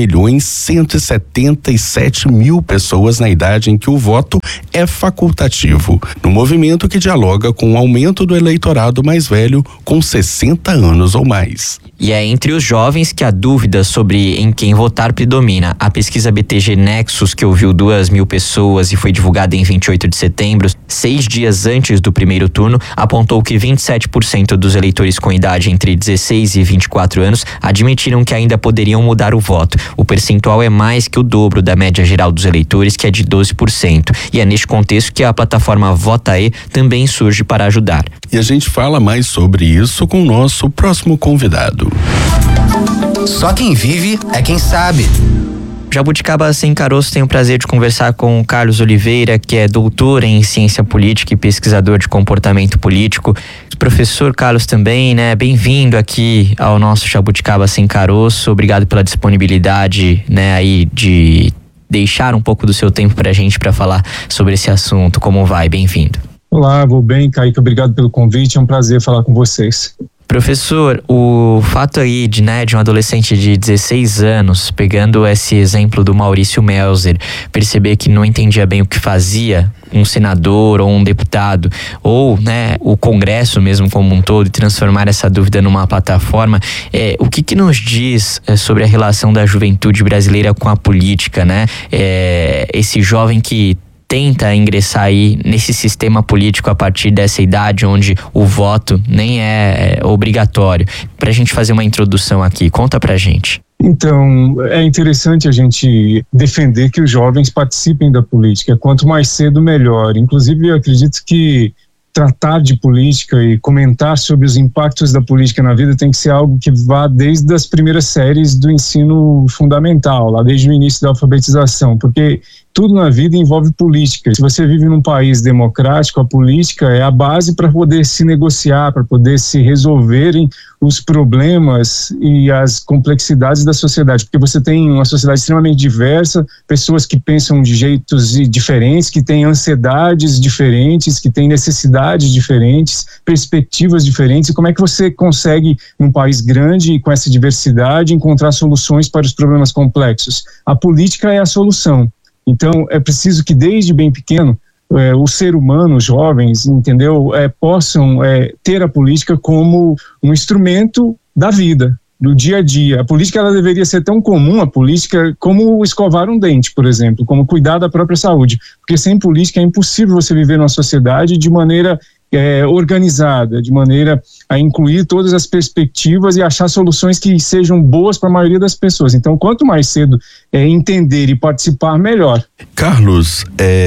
4.177.000 pessoas na idade em que o voto é facultativo, no movimento que dialoga com o aumento do eleitorado mais velho com 60 anos ou mais. E é entre os jovens que a dúvida sobre em quem votar predomina. A pesquisa BTG Nexus, que ouviu 2.000 pessoas e foi divulgada em 28 de setembro, 6 dias antes do primeiro turno, apontou que 27% dos eleitores com idade entre 16 e 24 anos admitiram que ainda poderiam mudar o voto. O percentual é mais que o dobro da média geral dos eleitores, que é de 12%. E é neste contexto que a plataforma Votaê também surge para ajudar. E a gente fala mais sobre isso com o nosso próximo convidado. Só quem vive é quem sabe. Jabuticaba Sem Caroço tem o prazer de conversar com o Carlos Oliveira, que é doutor em ciência política e pesquisador de comportamento político. Professor Carlos também, né? Bem-vindo aqui ao nosso Jabuticaba Sem Caroço. Obrigado pela disponibilidade, né, aí de deixar um pouco do seu tempo pra gente para falar sobre esse assunto. Como vai? Bem-vindo. Olá, vou bem, Kaique. Obrigado pelo convite. É um prazer falar com vocês. Professor, o fato aí de um adolescente de 16 anos, pegando esse exemplo do Maurício Melzer, perceber que não entendia bem o que fazia um senador ou um deputado, ou, né, o Congresso mesmo como um todo, e transformar essa dúvida numa plataforma, o que nos diz sobre a relação da juventude brasileira com a política, né? Esse jovem que tenta ingressar aí nesse sistema político a partir dessa idade onde o voto nem é obrigatório. Pra gente fazer uma introdução aqui, conta pra gente. Então, é interessante a gente defender que os jovens participem da política. Quanto mais cedo, melhor. Inclusive, eu acredito que tratar de política e comentar sobre os impactos da política na vida tem que ser algo que vá desde as primeiras séries do ensino fundamental, lá desde o início da alfabetização, porque tudo na vida envolve política. Se você vive num país democrático, a política é a base para poder se negociar, para poder se resolverem os problemas e as complexidades da sociedade, porque você tem uma sociedade extremamente diversa, pessoas que pensam de jeitos diferentes, que têm ansiedades diferentes, que têm necessidades diferentes, perspectivas diferentes. E como é que você consegue, num país grande e com essa diversidade, encontrar soluções para os problemas complexos? A política é a solução. Então, é preciso que desde bem pequeno, o ser humano, os jovens, entendeu, possam ter a política como um instrumento da vida, do dia a dia. A política ela deveria ser tão comum, a política, como escovar um dente, por exemplo, como cuidar da própria saúde. Porque sem política é impossível você viver numa sociedade de maneira organizada, de maneira a incluir todas as perspectivas e achar soluções que sejam boas para a maioria das pessoas. Então, quanto mais cedo entender e participar, melhor. Carlos,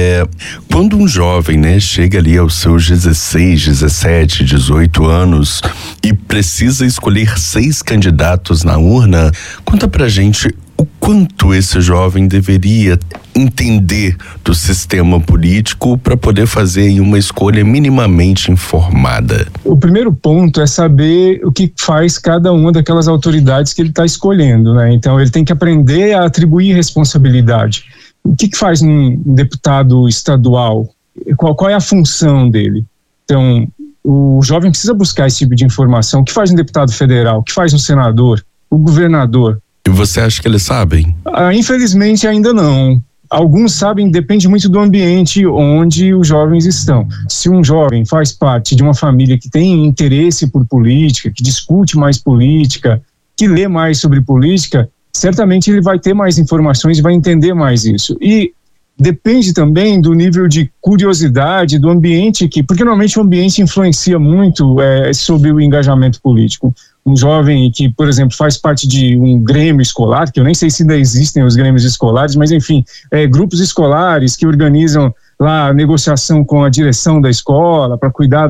quando um jovem, né, chega ali aos seus 16, 17, 18 anos e precisa escolher 6 candidatos na urna, conta pra gente o quanto esse jovem deveria entender do sistema político para poder fazer uma escolha minimamente informada. O primeiro ponto é saber o que faz cada uma daquelas autoridades que ele está escolhendo, né? Então ele tem que aprender a atribuir responsabilidade. O que faz um deputado estadual? Qual é a função dele? Então o jovem precisa buscar esse tipo de informação. O que faz um deputado federal? O que faz um senador? O governador? E você acha que eles sabem? Infelizmente ainda não. Alguns sabem, depende muito do ambiente onde os jovens estão. Se um jovem faz parte de uma família que tem interesse por política, que discute mais política, que lê mais sobre política, certamente ele vai ter mais informações e vai entender mais isso. E depende também do nível de curiosidade, do ambiente porque normalmente o ambiente influencia muito sobre o engajamento político. Um jovem que, por exemplo, faz parte de um grêmio escolar, que eu nem sei se ainda existem os grêmios escolares, mas enfim, grupos escolares que organizam lá a negociação com a direção da escola para cuidar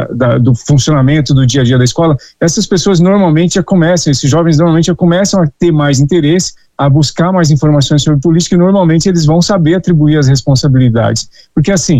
do funcionamento do dia a dia da escola. Essas pessoas normalmente esses jovens normalmente já começam a ter mais interesse, a buscar mais informações sobre política e normalmente eles vão saber atribuir as responsabilidades. Porque assim,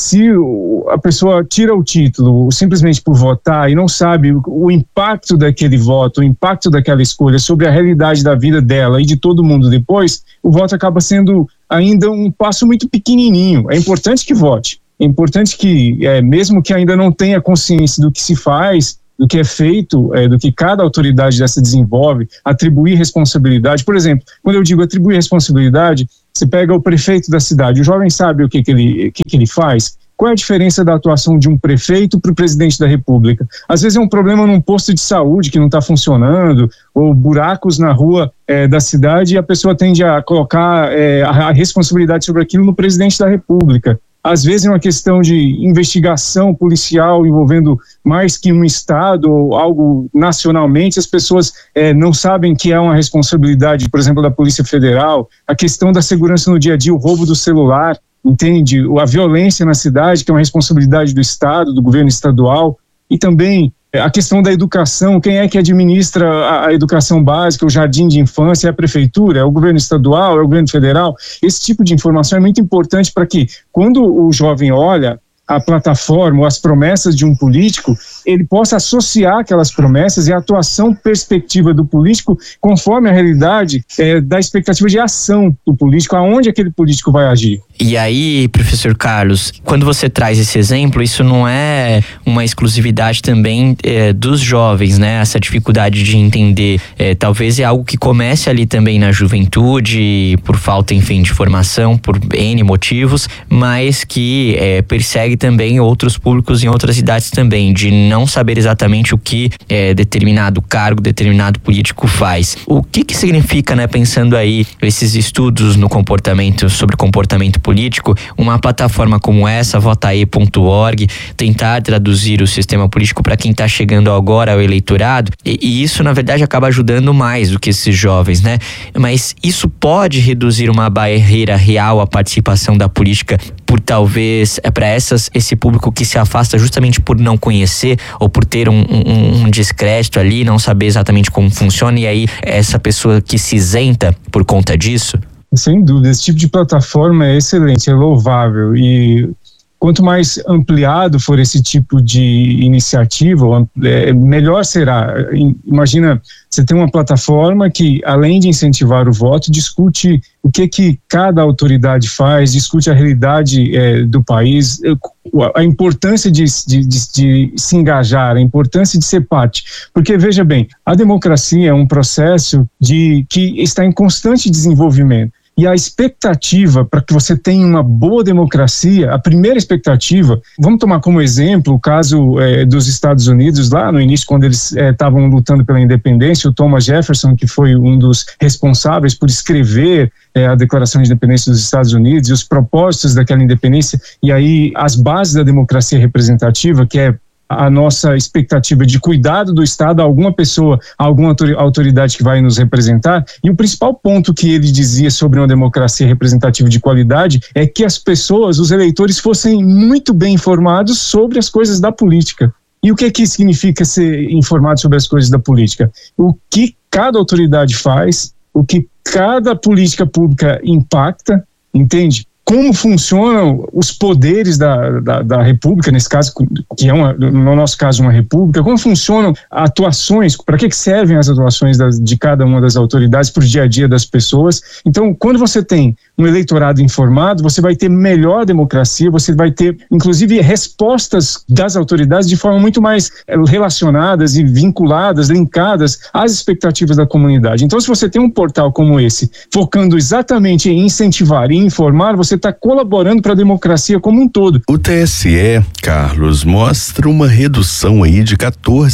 se a pessoa tira o título simplesmente por votar e não sabe o impacto daquele voto, o impacto daquela escolha sobre a realidade da vida dela e de todo mundo depois, o voto acaba sendo ainda um passo muito pequenininho. É importante que vote, é importante que, mesmo que ainda não tenha consciência do que se faz, do que é feito, do que cada autoridade dessa desenvolve, atribuir responsabilidade. Por exemplo, quando eu digo atribuir responsabilidade, você pega o prefeito da cidade, o jovem sabe o que ele faz. Qual é a diferença da atuação de um prefeito para o presidente da República? Às vezes é um problema num posto de saúde que não está funcionando, ou buracos na rua da cidade, e a pessoa tende a colocar a responsabilidade sobre aquilo no presidente da República. Às vezes é uma questão de investigação policial envolvendo mais que um estado ou algo nacionalmente, as pessoas não sabem que é uma responsabilidade, por exemplo, da Polícia Federal. A questão da segurança no dia a dia, o roubo do celular, entende? A violência na cidade, que é uma responsabilidade do Estado, do governo estadual, e também a questão da educação, quem é que administra a educação básica, o jardim de infância, é a prefeitura, é o governo estadual, é o governo federal. Esse tipo de informação é muito importante para que, quando o jovem olha a plataforma ou as promessas de um político, ele possa associar aquelas promessas e a atuação perspectiva do político conforme a realidade da expectativa de ação do político, aonde aquele político vai agir. E aí, professor Carlos, quando você traz esse exemplo, isso não é uma exclusividade também dos jovens, né? Essa dificuldade de entender, talvez é algo que comece ali também na juventude, por falta, enfim, de formação, por N motivos, mas que persegue também outros públicos em outras idades também, de não saber exatamente o que determinado cargo, determinado político faz. O que significa, né, pensando aí esses estudos no comportamento, sobre comportamento político, uma plataforma como essa, votae.org, tentar traduzir o sistema político para quem está chegando agora ao eleitorado, e isso na verdade acaba ajudando mais do que esses jovens, né? Mas isso pode reduzir uma barreira real à participação da política por talvez para esse público que se afasta justamente por não conhecer ou por ter um descrédito ali, não saber exatamente como funciona, e aí essa pessoa que se isenta por conta disso? Sem dúvida, esse tipo de plataforma é excelente, é louvável, e quanto mais ampliado for esse tipo de iniciativa, melhor será. Imagina, você tem uma plataforma que, além de incentivar o voto, discute o que cada autoridade faz, discute a realidade do país, a importância de se engajar, a importância de ser parte. Porque, veja bem, a democracia é um processo que está em constante desenvolvimento. E a expectativa para que você tenha uma boa democracia, a primeira expectativa, vamos tomar como exemplo o caso dos Estados Unidos, lá no início, quando eles estavam lutando pela independência, o Thomas Jefferson, que foi um dos responsáveis por escrever a Declaração de Independência dos Estados Unidos e os propósitos daquela independência, e aí as bases da democracia representativa, que é a nossa expectativa de cuidado do Estado a alguma pessoa, a alguma autoridade que vai nos representar. E o principal ponto que ele dizia sobre uma democracia representativa de qualidade é que as pessoas, os eleitores, fossem muito bem informados sobre as coisas da política. E o que significa ser informado sobre as coisas da política? O que cada autoridade faz, o que cada política pública impacta, entende? Como funcionam os poderes da República, nesse caso, que é no nosso caso uma República, como funcionam atuações, para que servem as atuações de cada uma das autoridades para o dia a dia das pessoas. Então, quando você tem um eleitorado informado, você vai ter melhor democracia, você vai ter, inclusive, respostas das autoridades de forma muito mais relacionadas e vinculadas, linkadas às expectativas da comunidade. Então, se você tem um portal como esse, focando exatamente em incentivar e informar, você está colaborando para a democracia como um todo. O TSE, Carlos, mostra uma redução aí de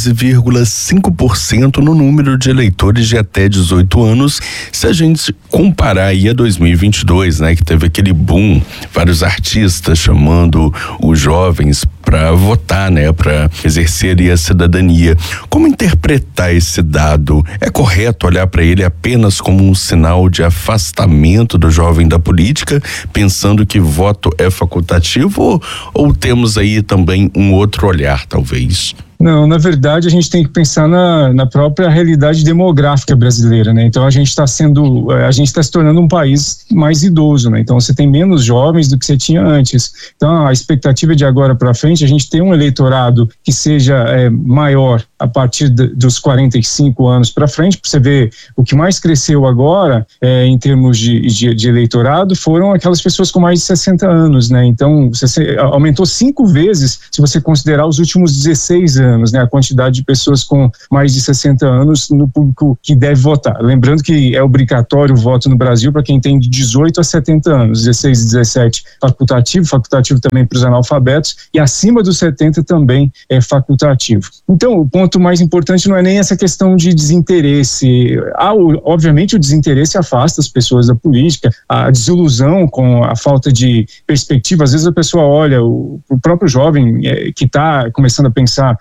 14,5% no número de eleitores de até 18 anos, se a gente comparar aí a 2022, né, que teve aquele boom, vários artistas chamando os jovens para votar, né, para exercer ali a cidadania. Como interpretar esse dado? É correto olhar para ele apenas como um sinal de afastamento do jovem da política, pensando que voto é facultativo, ou temos aí também um outro olhar, talvez? Não, na verdade a gente tem que pensar na própria realidade demográfica brasileira, né? Então a gente está se tornando um país mais idoso, né? Então você tem menos jovens do que você tinha antes. Então a expectativa de agora para frente, a gente tem um eleitorado que seja maior a partir dos 45 anos para frente. Para você ver, o que mais cresceu agora em termos de eleitorado foram aquelas pessoas com mais de 60 anos, né? Então você aumentou 5 vezes se você considerar os últimos 16 anos. Né, a quantidade de pessoas com mais de 60 anos no público que deve votar. Lembrando que é obrigatório o voto no Brasil para quem tem de 18 a 70 anos, 16 e 17 facultativo também para os analfabetos, e acima dos 70 também é facultativo. Então, o ponto mais importante não é nem essa questão de desinteresse. Obviamente o desinteresse afasta as pessoas da política, a desilusão com a falta de perspectiva. Às vezes a pessoa olha, o próprio jovem que está começando a pensar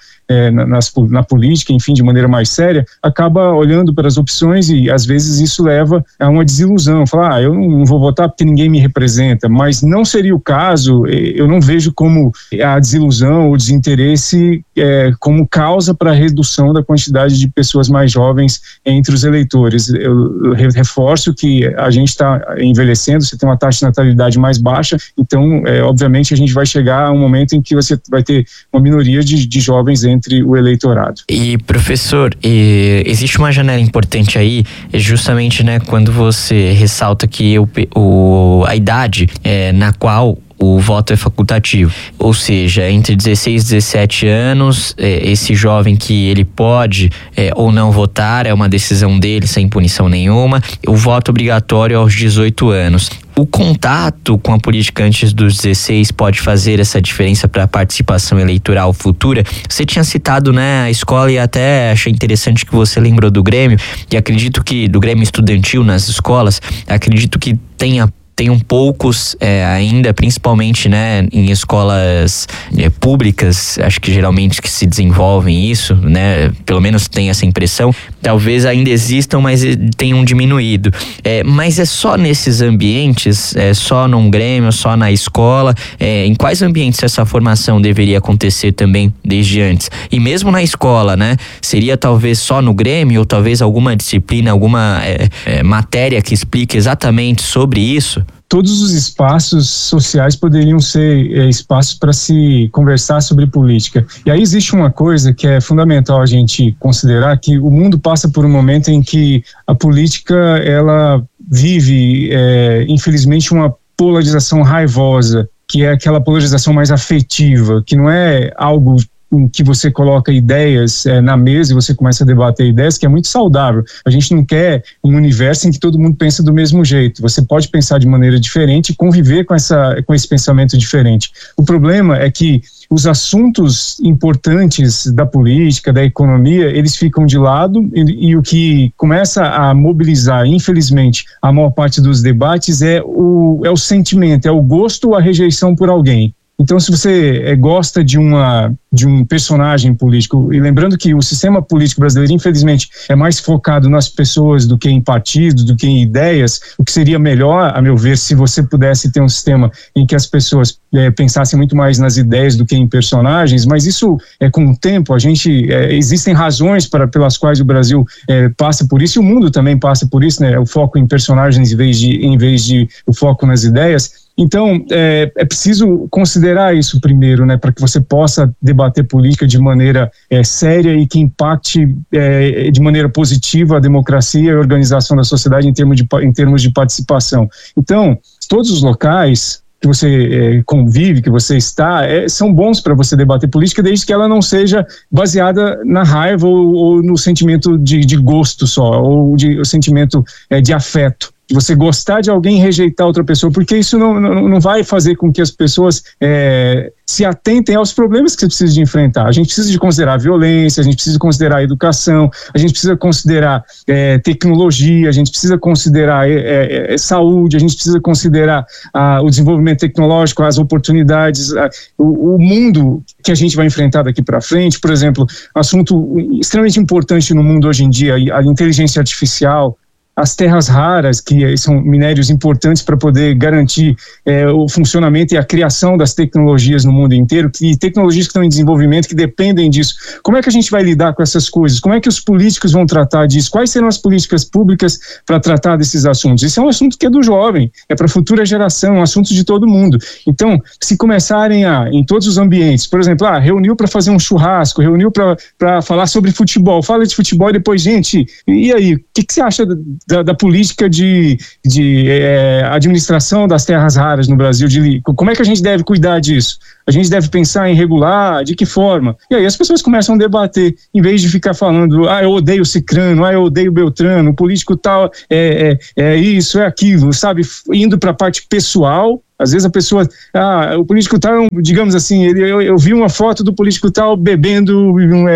na política, enfim, de maneira mais séria, acaba olhando para as opções e às vezes isso leva a uma desilusão, falar, eu não vou votar porque ninguém me representa, mas não seria o caso. Eu não vejo como a desilusão ou o desinteresse como causa para a redução da quantidade de pessoas mais jovens entre os eleitores. Eu reforço que a gente está envelhecendo, você tem uma taxa de natalidade mais baixa, então obviamente a gente vai chegar a um momento em que você vai ter uma minoria de jovens entre o eleitorado. E professor, existe uma janela importante aí, justamente, né, quando você ressalta que a idade na qual o voto é facultativo, ou seja, entre 16 e 17 anos, esse jovem que ele pode ou não votar, é uma decisão dele sem punição nenhuma. O voto obrigatório aos 18 anos. O contato com a política antes dos 16 pode fazer essa diferença para a participação eleitoral futura? Você tinha citado, né, a escola, e até achei interessante que você lembrou do Grêmio, e acredito que do Grêmio estudantil nas escolas, acredito que tenham poucos ainda, principalmente, né, em escolas públicas, acho que geralmente que se desenvolvem isso, né, pelo menos tem essa impressão. Talvez ainda existam, mas tenham diminuído. Mas é só nesses ambientes, só num Grêmio, só na escola? Em quais ambientes essa formação deveria acontecer também desde antes? E mesmo na escola, né, seria talvez só no Grêmio, ou talvez alguma disciplina, alguma matéria que explique exatamente sobre isso? Todos os espaços sociais poderiam ser espaços para se conversar sobre política. E aí existe uma coisa que é fundamental a gente considerar, que o mundo passa por um momento em que a política, ela vive, infelizmente, uma polarização raivosa, que é aquela polarização mais afetiva, que não é algo em que você coloca ideias na mesa e você começa a debater ideias, que é muito saudável. A gente não quer um universo em que todo mundo pensa do mesmo jeito. Você pode pensar de maneira diferente e conviver com esse pensamento diferente. O problema é que os assuntos importantes da política, da economia, eles ficam de lado, e o que começa a mobilizar, infelizmente, a maior parte dos debates é o sentimento, é o gosto ou a rejeição por alguém. Então, se você gosta de um personagem político, e lembrando que o sistema político brasileiro, infelizmente, é mais focado nas pessoas do que em partidos, do que em ideias, o que seria melhor, a meu ver, se você pudesse ter um sistema em que as pessoas pensassem muito mais nas ideias do que em personagens, mas isso, com o tempo, existem razões pelas quais o Brasil passa por isso, e o mundo também passa por isso, né? O foco em personagens em vez de o foco nas ideias. Então, é preciso considerar isso primeiro, né, para que você possa debater política de maneira séria e que impacte de maneira positiva a democracia e a organização da sociedade em termos de participação. Então, todos os locais que você convive, que você está, são bons para você debater política, desde que ela não seja baseada na raiva ou no sentimento de gosto só, ou o sentimento de afeto. De você gostar de alguém e rejeitar outra pessoa, porque isso não vai fazer com que as pessoas se atentem aos problemas que você precisa de enfrentar. A gente precisa de considerar a violência, a gente precisa considerar a educação, a gente precisa considerar tecnologia, a gente precisa considerar saúde, a gente precisa considerar o desenvolvimento tecnológico, as oportunidades, o mundo que a gente vai enfrentar daqui para frente. Por exemplo, um assunto extremamente importante no mundo hoje em dia, a inteligência artificial, as terras raras, que são minérios importantes para poder garantir o funcionamento e a criação das tecnologias no mundo inteiro, e tecnologias que estão em desenvolvimento, que dependem disso. Como é que a gente vai lidar com essas coisas? Como é que os políticos vão tratar disso? Quais serão as políticas públicas para tratar desses assuntos? Esse é um assunto que é do jovem, é para a futura geração, é um assunto de todo mundo. Então, se começarem em todos os ambientes, por exemplo, reuniu para fazer um churrasco, reuniu para falar sobre futebol, fala de futebol e depois, gente, e aí, o que você acha da política de administração das terras raras no Brasil? Como é que a gente deve cuidar disso? A gente deve pensar em regular? De que forma? E aí as pessoas começam a debater, em vez de ficar falando, eu odeio Cicrano, eu odeio Beltrano, o político tal é isso, é aquilo, sabe? Indo para a parte pessoal. Às vezes a pessoa, o político tal, digamos assim, eu vi uma foto do político tal bebendo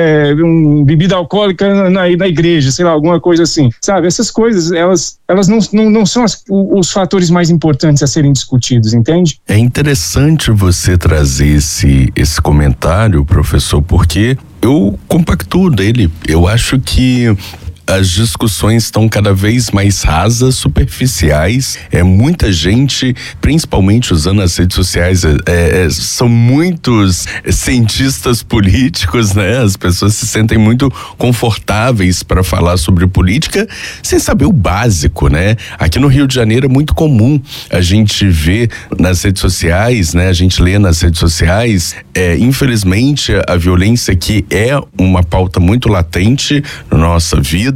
bebida alcoólica na igreja, sei lá, alguma coisa assim, sabe? Essas coisas, elas não são os fatores mais importantes a serem discutidos, entende? É interessante você trazer esse comentário, professor, porque eu compactuo dele. Eu acho que as discussões estão cada vez mais rasas, superficiais. Muita gente, principalmente usando as redes sociais, são muitos cientistas políticos, né? As pessoas se sentem muito confortáveis para falar sobre política sem saber o básico, né? Aqui no Rio de Janeiro é muito comum a gente ver nas redes sociais, né? A gente lê nas redes sociais, infelizmente, a violência que é uma pauta muito latente na nossa vida,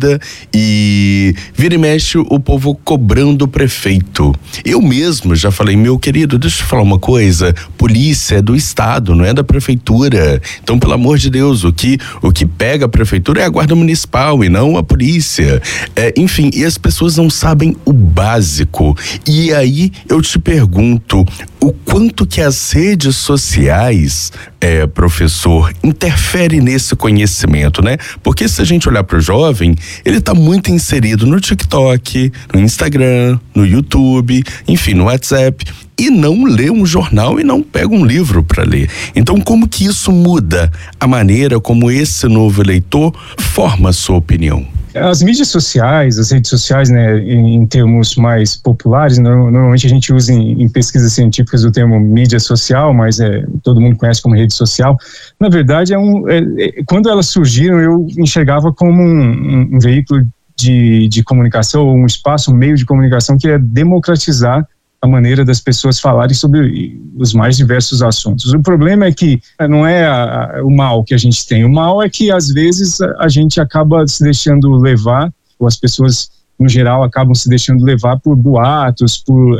e vira e mexe o povo cobrando o prefeito. Eu mesmo já falei, meu querido, deixa eu falar uma coisa, polícia é do Estado, não é da prefeitura. Então, pelo amor de Deus, o que pega a prefeitura é a guarda municipal e não a polícia. Enfim, e as pessoas não sabem o básico. E aí eu te pergunto, o quanto que as redes sociais, professor, interfere nesse conhecimento, né? Porque se a gente olhar para o jovem, ele está muito inserido no TikTok, no Instagram, no YouTube, enfim, no WhatsApp, e não lê um jornal e não pega um livro para ler. Então, como que isso muda a maneira como esse novo eleitor forma a sua opinião? As mídias sociais, as redes sociais, né, em termos mais populares, normalmente a gente usa em pesquisas científicas o termo mídia social, mas todo mundo conhece como rede social. Na verdade, quando elas surgiram, eu enxergava como um veículo de comunicação, ou um espaço, um meio de comunicação que é democratizar a maneira das pessoas falarem sobre os mais diversos assuntos. O problema é que não é o mal que a gente tem. O mal é que, às vezes, a gente acaba se deixando levar, ou as pessoas, no geral, acabam se deixando levar por boatos, por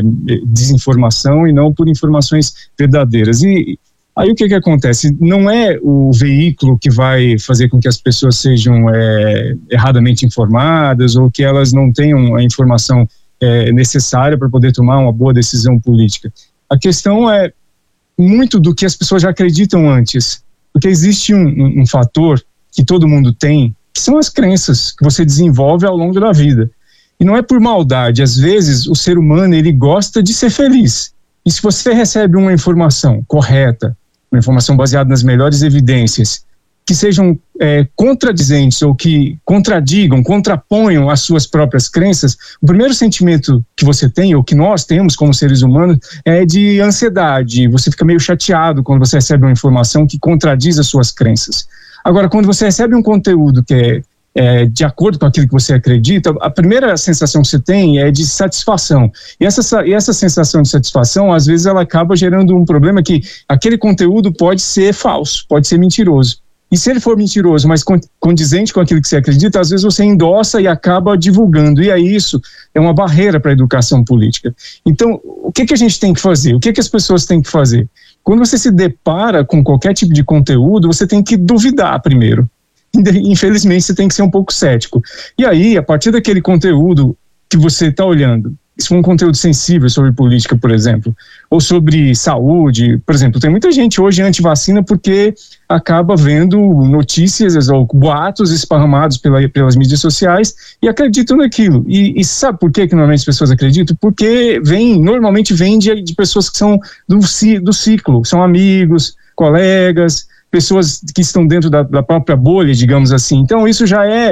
desinformação e não por informações verdadeiras. E aí o que acontece? Não é o veículo que vai fazer com que as pessoas sejam erradamente informadas ou que elas não tenham a informação necessária para poder tomar uma boa decisão política. A questão é muito do que as pessoas já acreditam antes, porque existe um fator que todo mundo tem, que são as crenças que você desenvolve ao longo da vida. E não é por maldade, às vezes o ser humano ele gosta de ser feliz. E se você recebe uma informação correta, uma informação baseada nas melhores evidências, que sejam contradizentes ou que contraponham as suas próprias crenças, o primeiro sentimento que você tem, ou que nós temos como seres humanos, é de ansiedade. Você fica meio chateado quando você recebe uma informação que contradiz as suas crenças. Agora, quando você recebe um conteúdo que é de acordo com aquilo que você acredita, a primeira sensação que você tem é de satisfação. E essa sensação de satisfação, às vezes, ela acaba gerando um problema que aquele conteúdo pode ser falso, pode ser mentiroso. E se ele for mentiroso, mas condizente com aquilo que você acredita, às vezes você endossa e acaba divulgando. E aí isso é uma barreira para a educação política. Então, o que a gente tem que fazer? O que as pessoas têm que fazer? Quando você se depara com qualquer tipo de conteúdo, você tem que duvidar primeiro. Infelizmente, você tem que ser um pouco cético. E aí, a partir daquele conteúdo que você está olhando, se for um conteúdo sensível sobre política, por exemplo, ou sobre saúde, por exemplo, tem muita gente hoje anti-vacina porque acaba vendo notícias ou boatos esparramados pelas mídias sociais e acreditam naquilo. E sabe por que normalmente as pessoas acreditam? Porque normalmente vem de pessoas que são do ciclo, são amigos, colegas, pessoas que estão dentro da própria bolha, digamos assim. Então isso já é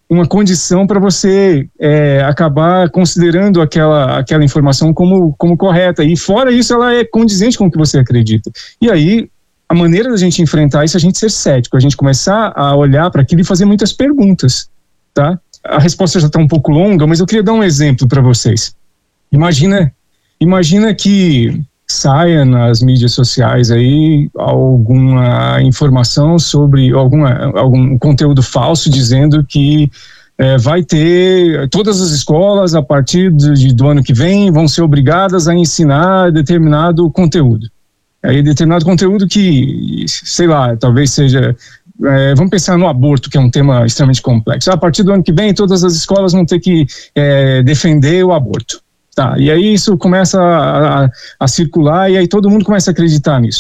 uma condição para você acabar considerando aquela informação como correta. E fora isso, ela é condizente com o que você acredita. E aí, a maneira da gente enfrentar isso é a gente ser cético, a gente começar a olhar para aquilo e fazer muitas perguntas, tá? A resposta já está um pouco longa, mas eu queria dar um exemplo para vocês. Imagina que saia nas mídias sociais aí alguma informação sobre algum conteúdo falso dizendo que vai ter todas as escolas a partir do ano que vem vão ser obrigadas a ensinar determinado conteúdo. Aí determinado conteúdo que, sei lá, talvez seja... vamos pensar no aborto, que é um tema extremamente complexo. A partir do ano que vem, todas as escolas vão ter que defender o aborto. Tá, e aí isso começa a circular e aí todo mundo começa a acreditar nisso.